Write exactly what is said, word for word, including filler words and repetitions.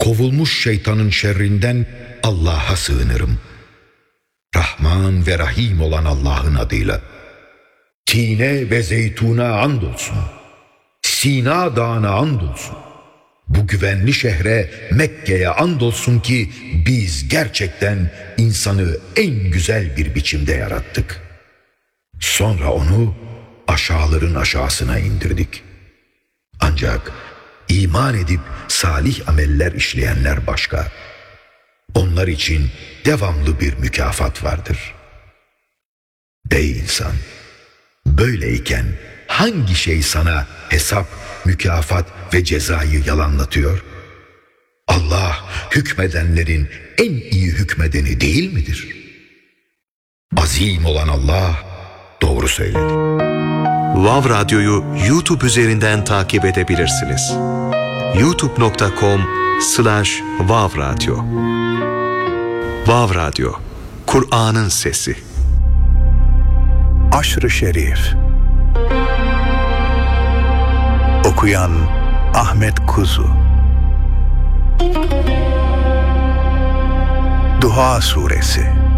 kovulmuş şeytanın şerrinden Allah'a sığınırım. Rahman ve Rahim olan Allah'ın adıyla. Tine ve zeytuna andolsun. Sina dağına andolsun. Bu güvenli şehre, Mekke'ye andolsun ki biz gerçekten insanı en güzel bir biçimde yarattık. Sonra onu aşağıların aşağısına indirdik. Ancak iman edip salih ameller işleyenler başka. Onlar için devamlı bir mükafat vardır. Ey insan! Böyleyken hangi şey sana hesap, mükafat ve cezayı yalanlatıyor? Allah hükmedenlerin en iyi hükmedeni değil midir? Azim olan Allah doğru söyledi. Vav Radyo'yu YouTube üzerinden takip edebilirsiniz. youtube nokta com slash vav radyo. Vav Radyo, Kur'an'ın sesi. Aşr-ı Şerif. Okuyan Ahmet Kuzu. Duha Suresi.